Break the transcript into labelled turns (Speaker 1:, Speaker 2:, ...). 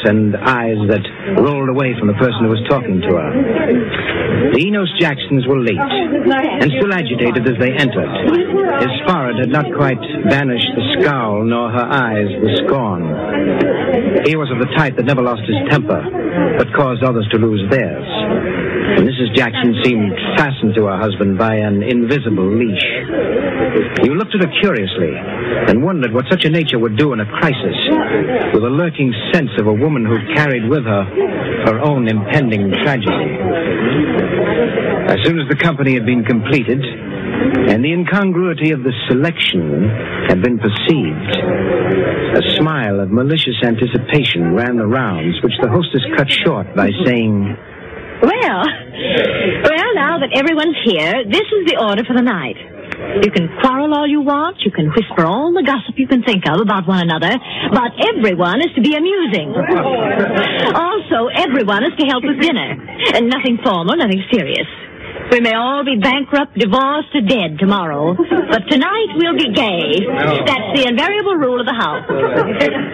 Speaker 1: and eyes that rolled away from the person who was talking to her. The Enos Jacksons were late, and still agitated as they entered. His forehead had not quite banished the scowl, nor her eyes the scorn. He was of the type that never lost his temper, but caused others to lose theirs. Mrs. Jackson seemed fastened to her husband by an invisible leash. You looked at her curiously and wondered what such a nature would do in a crisis, with a lurking sense of a woman who carried with her own impending tragedy. As soon as the company had been completed, and the incongruity of the selection had been perceived, a smile of malicious anticipation ran the rounds, which the hostess cut short by saying,
Speaker 2: Well, now that everyone's here, this is the order for the night. You can quarrel all you want, you can whisper all the gossip you can think of about one another, but everyone is to be amusing. Also, everyone is to help with dinner, and nothing formal, nothing serious. We may all be bankrupt, divorced, or dead tomorrow, but tonight we'll be gay. That's the invariable rule of the house.